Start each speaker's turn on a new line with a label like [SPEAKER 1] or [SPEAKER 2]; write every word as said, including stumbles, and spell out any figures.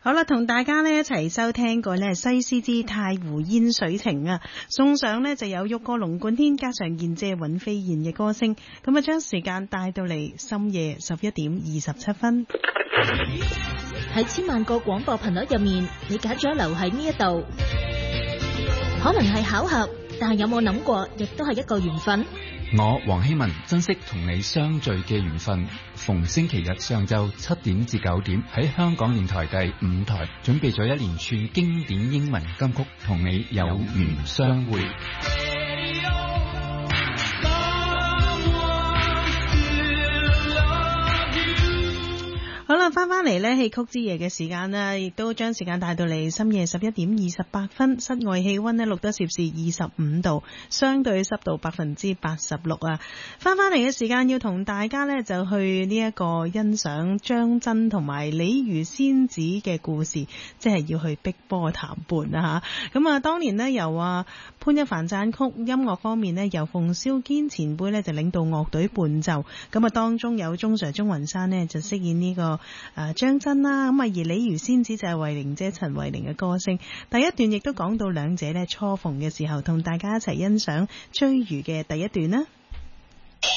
[SPEAKER 1] 好啦，同大家呢一齊收聽過呢西施之太湖煙水情啊，送上呢就有玉過龍貫天加上燕姐尹飛燕嘅歌聲，咁啊將時間帶到嚟深夜十一點二十七分。
[SPEAKER 2] 喺千萬個廣播頻率入面，你揀咗留喺呢一度，可能係巧合，但係有冇諗過，亦都係一個緣分。
[SPEAKER 3] 我黃希文珍惜同你相聚嘅緣分，逢星期日上晝七點至九點喺香港電台第五台準備咗一連串經典英文金曲，同你有緣相會。
[SPEAKER 1] 好啦，翻翻嚟呢戲曲之夜嘅時間啦，亦都將時間帶到嚟深夜十一點二十八分，室外氣溫呢錄得攝氏二十五度，相對濕度百分之八十六啊！翻翻嚟嘅時間要同大家呢就去呢一個欣賞張真同埋李漁仙子嘅故事，即係要去碧波談伴啊吓！咁啊，當年呢由啊潘一帆讚曲，音樂方面呢由馮少堅前輩呢就領導樂隊伴奏，咁啊當中有鐘 Sir 鐘雲山呢就飾演呢、這個。誒張真啦，咁啊而李漁仙子就係慧玲姐陳慧玲嘅歌聲。第一段亦都講到兩者咧初逢嘅時候，同大家一齊欣賞追魚嘅第一段啦。